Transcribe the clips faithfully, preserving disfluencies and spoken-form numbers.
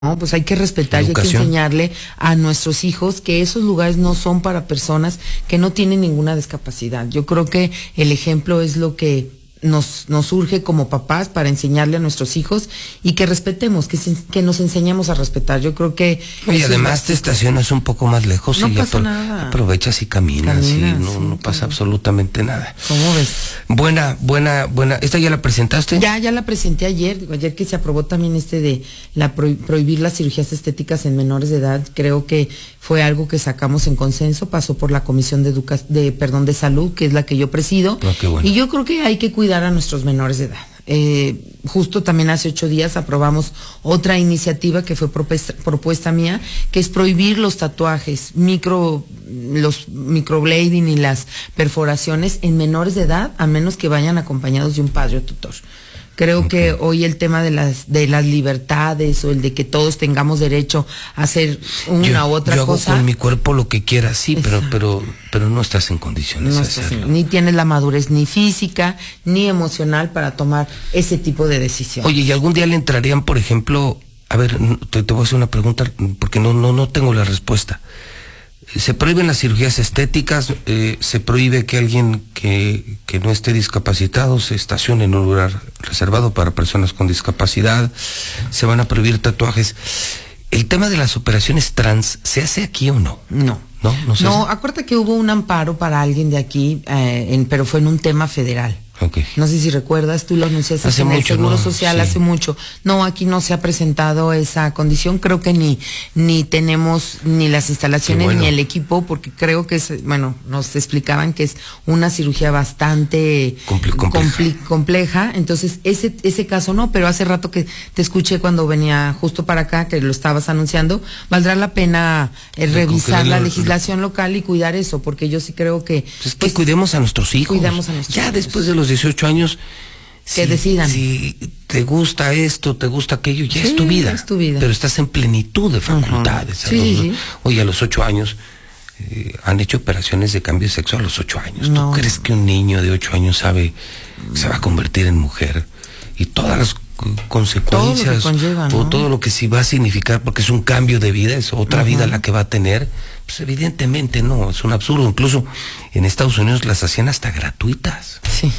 No, pues hay que respetar y hay que enseñarle a nuestros hijos que esos lugares no son para personas que no tienen ninguna discapacidad. Yo creo que el ejemplo es lo que nos nos urge como papás para enseñarle a nuestros hijos y que respetemos, que, se, que nos enseñemos a respetar. Yo creo que... Y además te estacionas un poco más lejos no y pasa apro nada. aprovechas y caminas, Camina, y no, sí, no pasa claro. absolutamente nada. ¿Cómo ves? Buena, buena, buena. ¿Esta ya la presentaste? Ya, ya la presenté ayer, digo, ayer que se aprobó también este de la pro, prohibir las cirugías estéticas en menores de edad. Creo que fue algo que sacamos en consenso, pasó por la Comisión de Educa de perdón de Salud, que es la que yo presido. Oh, qué bueno. Y yo creo que hay que cuidar a nuestros menores de edad. Eh, justo también hace ocho días aprobamos otra iniciativa que fue propuesta, propuesta mía, que es prohibir los tatuajes, micro, los microblading y las perforaciones en menores de edad, a menos que vayan acompañados de un padre o tutor. Creo okay. que hoy el tema de las de las libertades o el de que todos tengamos derecho a hacer una yo, u otra yo hago cosa. Con mi cuerpo lo que quiera, sí, pero, pero, pero no estás en condiciones no de estás hacerlo. En, ni tienes la madurez ni física ni emocional para tomar ese tipo de decisiones. Oye, ¿y algún día le entrarían, por ejemplo, a ver, te, te voy a hacer una pregunta porque no, no, no tengo la respuesta? Se prohíben las cirugías estéticas, eh, se prohíbe que alguien que, que no esté discapacitado se estacione en un lugar reservado para personas con discapacidad, se van a prohibir tatuajes. ¿El tema de las operaciones trans se hace aquí o no? No. No, no se No, hace. acuérdate que hubo un amparo para alguien de aquí, eh, en, pero fue en un tema federal. Okay. No sé si recuerdas, tú lo anunciaste hace en el mucho, Seguro no, Social sí. hace mucho. No, aquí no se ha presentado esa condición. Creo que ni ni tenemos ni las instalaciones bueno. ni el equipo, porque creo que es, bueno, nos explicaban que es una cirugía bastante Comple compleja. compleja. Entonces, ese ese caso no, pero hace rato que te escuché cuando venía justo para acá, que lo estabas anunciando, valdrá la pena eh, revisar la legislación local y cuidar eso, porque yo sí creo que... Pues es que pues, cuidemos a nuestros hijos. Cuidamos a nuestros ya hijos. Después de los dieciocho años, que si, decidan. Si te gusta esto, te gusta aquello, ya sí, es tu vida. Es tu vida. Pero estás en plenitud de facultades. Uh-huh. sí, los, sí. Oye, a los ocho años eh, han hecho operaciones de cambio de sexo a los ocho años. No. ¿Tú crees que un niño de ocho años sabe que se va a convertir en mujer? Y todas las consecuencias todo lo que conlleva, ¿no? o todo lo que sí va a significar, porque es un cambio de vida, es otra uh-huh. vida la que va a tener. Pues evidentemente no, es un absurdo. Incluso en Estados Unidos las hacían hasta gratuitas. Sí.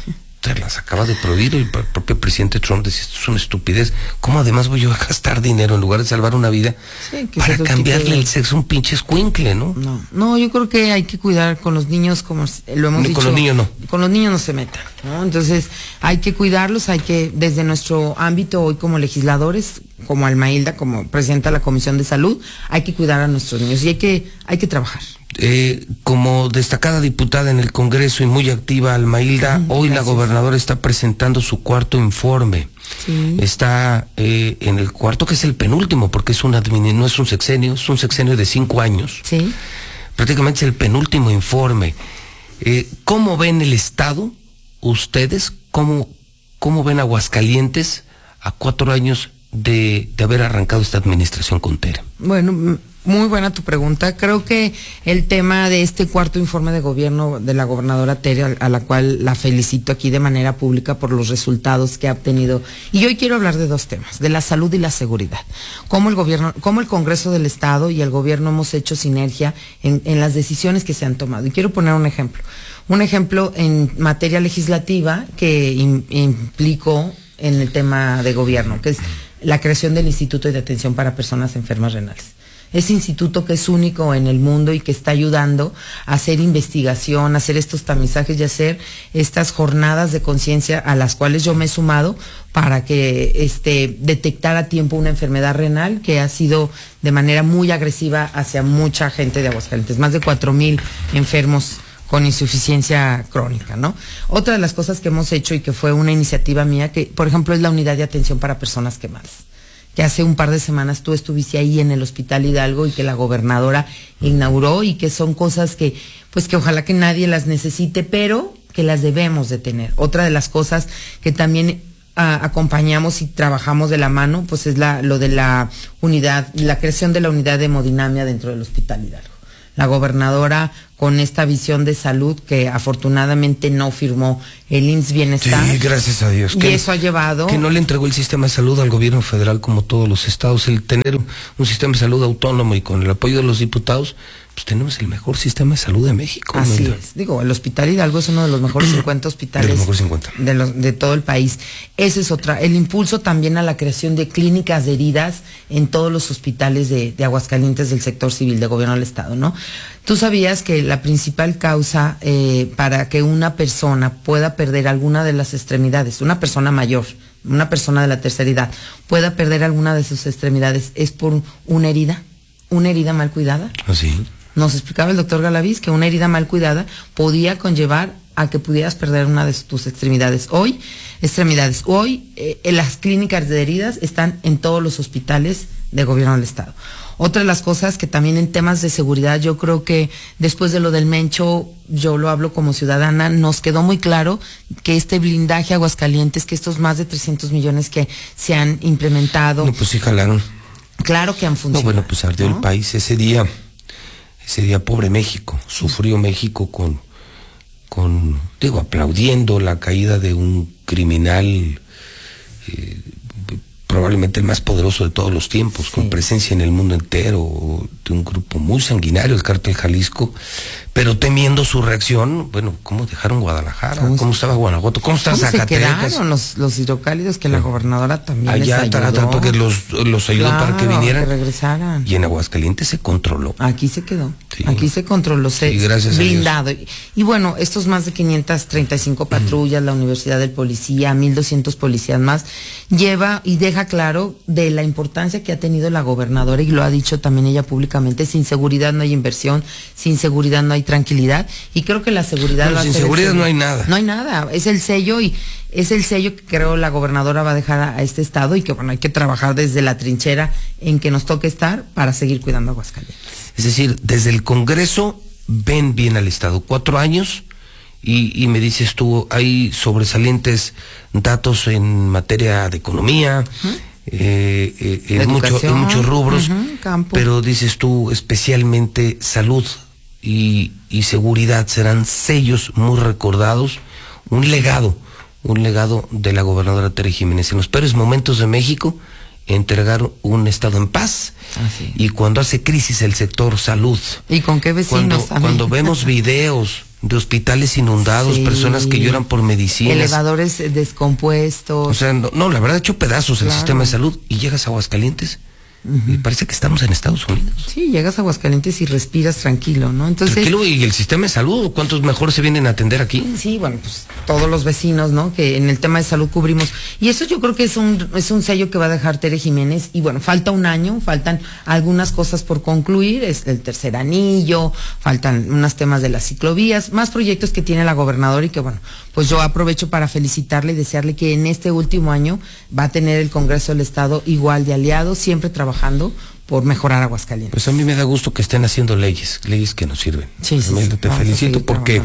O sea, las acaba de prohibir el propio presidente Trump. Decía, esto es una estupidez. ¿Cómo además voy yo a gastar dinero en lugar de salvar una vida sí, para cambiarle de... el sexo a un pinche escuincle, ¿no? No, no, yo creo que hay que cuidar con los niños, como lo hemos no, dicho. Con los niños no. Con los niños no se metan, ¿no? Entonces, hay que cuidarlos, hay que, desde nuestro ámbito hoy como legisladores, como Almailda, como presidenta de la Comisión de Salud, hay que cuidar a nuestros niños y hay que, hay que trabajar. Eh, como destacada diputada en el Congreso y muy activa, Almailda, mm, hoy gracias. La gobernadora está presentando su cuarto informe. Sí. Está eh, en el cuarto, que es el penúltimo, porque es un admin, no es un sexenio, es un sexenio de cinco años. Sí. Prácticamente es el penúltimo informe. Eh, ¿Cómo ven el Estado, ustedes? ¿Cómo, cómo ven Aguascalientes a cuatro años de, de haber arrancado esta administración contera? Bueno, muy buena tu pregunta. Creo que el tema de este cuarto informe de gobierno de la gobernadora Tere, a la cual la felicito aquí de manera pública por los resultados que ha obtenido. Y hoy quiero hablar de dos temas, de la salud y la seguridad. Cómo el gobierno, cómo el Congreso del Estado y el gobierno hemos hecho sinergia en, en las decisiones que se han tomado. Y quiero poner un ejemplo. Un ejemplo en materia legislativa que in, implicó en el tema de gobierno, que es la creación del Instituto de Atención para Personas Enfermas Renales. Ese instituto que es único en el mundo y que está ayudando a hacer investigación, a hacer estos tamizajes y a hacer estas jornadas de conciencia a las cuales yo me he sumado para que este, detectar a tiempo una enfermedad renal que ha sido de manera muy agresiva hacia mucha gente de Aguascalientes, más de cuatro mil enfermos con insuficiencia crónica, ¿no? Otra de las cosas que hemos hecho y que fue una iniciativa mía, que por ejemplo es la unidad de atención para personas quemadas, que hace un par de semanas tú estuviste ahí en el Hospital Hidalgo y que la gobernadora inauguró y que son cosas que, pues que ojalá que nadie las necesite, pero que las debemos de tener. Otra de las cosas que también a, acompañamos y trabajamos de la mano, pues es la, lo de la unidad, la creación de la unidad de hemodinamia dentro del Hospital Hidalgo. La gobernadora con esta visión de salud que afortunadamente no firmó el I M S S Bienestar. Sí, gracias a Dios. Y que, eso ha llevado... Que no le entregó el sistema de salud al gobierno federal como todos los estados. El tener un sistema de salud autónomo y con el apoyo de los diputados, pues tenemos el mejor sistema de salud de México. Así ¿no? es. Digo, el Hospital Hidalgo es uno de los mejores cincuenta hospitales. De los mejores cincuenta. De, los, de todo el país. Esa es otra. El impulso también a la creación de clínicas de heridas en todos los hospitales de, de Aguascalientes del sector civil de gobierno del estado, ¿no? Tú sabías que la principal causa eh, para que una persona pueda perder alguna de las extremidades, una persona mayor, una persona de la tercera edad, pueda perder alguna de sus extremidades es por una herida, una herida mal cuidada. Así. Nos explicaba el doctor Galaviz que una herida mal cuidada podía conllevar a que pudieras perder una de tus extremidades. Hoy, extremidades, hoy eh, las clínicas de heridas están en todos los hospitales de gobierno del estado. Otra de las cosas que también en temas de seguridad, yo creo que después de lo del Mencho, yo lo hablo como ciudadana, nos quedó muy claro que este blindaje a Aguascalientes, que estos más de trescientos millones que se han implementado. No, pues sí jalaron. Claro que han funcionado. No, bueno, pues ardió, ¿no?, el país ese día. Ese día, pobre México, sufrió México con, con, digo, aplaudiendo la caída de un criminal, eh, probablemente el más poderoso de todos los tiempos, sí, con presencia en el mundo entero, de un grupo muy sanguinario, el Cártel Jalisco, pero temiendo su reacción. Bueno, ¿cómo dejaron Guadalajara? ¿Cómo, ¿Cómo estaba Guanajuato? ¿Cómo está Zacatecas? Se quedaron los, los hidrocálidos que la gobernadora también allá les ayudó. Tanto que los, los ayudó, claro, para que vinieran. Que regresaran. Y en Aguascalientes se controló. Aquí se quedó. Sí. Aquí se controló, se sí, gracias blindado. Y, y bueno, estos más de quinientas treinta y cinco patrullas, mm. la Universidad del Policía, mil doscientos policías más, lleva y deja claro de la importancia que ha tenido la gobernadora, y lo ha dicho también ella públicamente: sin seguridad no hay inversión, sin seguridad no hay tranquilidad, y creo que la seguridad bueno, va sin a ser seguridad no hay nada. No hay nada, es el sello, y es el sello que creo la gobernadora va a dejar a, a este estado, y que bueno, hay que trabajar desde la trinchera en que nos toque estar para seguir cuidando a Aguascalientes. Es decir, desde el Congreso ven bien al estado, cuatro años, y, y me dices tú, hay sobresalientes datos en materia de economía, uh-huh. eh, eh, en, mucho, en muchos rubros, uh-huh, campo. Pero dices tú, especialmente salud y, y seguridad serán sellos muy recordados, un legado, un legado de la gobernadora Tere Jiménez. En los peores momentos de México, entregar un estado en paz. Así. Y cuando hace crisis el sector salud. ¿Y con qué vecinos? Cuando, cuando vemos videos de hospitales inundados, sí, personas que lloran por medicinas, elevadores descompuestos. O sea, no, no la verdad, ha hecho pedazos el claro. sistema de salud, y llegas a Aguascalientes. Uh-huh. Y parece que estamos en Estados Unidos. Sí, llegas a Aguascalientes y respiras tranquilo, ¿no? Entonces, tranquilo. ¿Y el sistema de salud? ¿Cuántos mejor se vienen a atender aquí? Sí, bueno, pues todos los vecinos, ¿no? Que en el tema de salud cubrimos. Y eso yo creo que es un es un sello que va a dejar Tere Jiménez. Y bueno, falta un año, faltan algunas cosas por concluir. Es el tercer anillo, faltan unos temas de las ciclovías, más proyectos que tiene la gobernadora, y que bueno, pues yo aprovecho para felicitarle y desearle que en este último año va a tener el Congreso del Estado igual de aliado, siempre trabajando por mejorar Aguascalientes. Pues a mí me da gusto que estén haciendo leyes, leyes que nos sirven. Sí, sí, sí. Te felicito porque,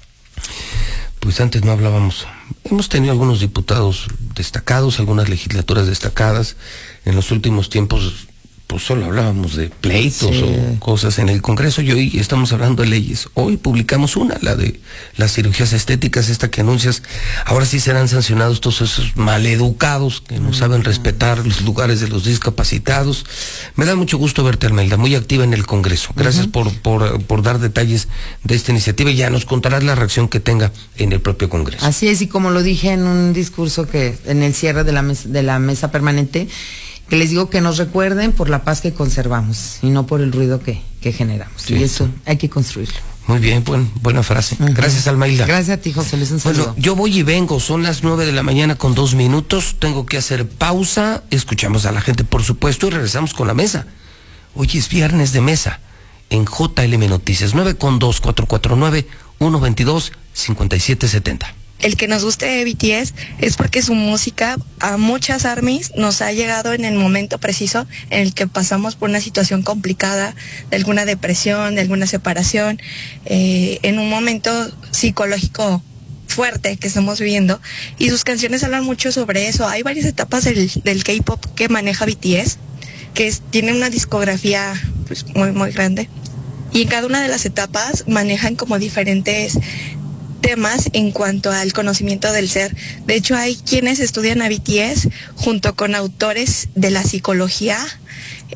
pues antes no hablábamos. Hemos tenido algunos diputados destacados, algunas legislaturas destacadas. En los últimos tiempos, pues solo hablábamos de pleitos, sí, o cosas en el Congreso, y hoy estamos hablando de leyes. Hoy publicamos una, la de las cirugías estéticas, esta que anuncias. Ahora sí serán sancionados todos esos maleducados que no saben respetar los lugares de los discapacitados. Me da mucho gusto verte, Almelda, muy activa en el Congreso. Gracias uh-huh. por, por, por dar detalles de esta iniciativa, y ya nos contarás la reacción que tenga en el propio Congreso. Así es, y como lo dije en un discurso que en el cierre de la mesa, de la mesa permanente, que les digo que nos recuerden por la paz que conservamos y no por el ruido que, que generamos. Sí, y eso sí. Hay que construirlo. Muy bien, buen, buena frase. Uh-huh. Gracias, Almailda. Gracias a ti, José Luis. Un saludo. Bueno, yo voy y vengo, son las nueve de la mañana con dos minutos, tengo que hacer pausa, escuchamos a la gente, por supuesto, y regresamos con la mesa. Hoy es viernes de mesa en J L M Noticias, nueve con dos, cuatro cuatro nueve, uno veintidós, cincuenta y siete setenta. El que nos guste de B T S es porque su música a muchas ARMYs nos ha llegado en el momento preciso en el que pasamos por una situación complicada, de alguna depresión, de alguna separación, eh, en un momento psicológico fuerte que estamos viviendo, y sus canciones hablan mucho sobre eso. Hay varias etapas del, del K-pop que maneja B T S, que es, tiene una discografía pues muy muy grande. y en cada una de las etapas manejan como diferentes temas en cuanto al conocimiento del ser. De hecho, hay quienes estudian a B T S junto con autores de la psicología